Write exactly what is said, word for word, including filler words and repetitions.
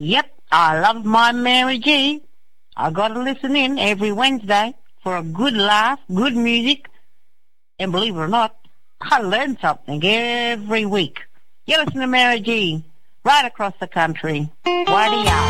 Yep, I love my Mary G. I gotta listen in every Wednesday for a good laugh, good music, and believe it or not, I learn something every week. You listen to Mary G. right across the country. Wardy out.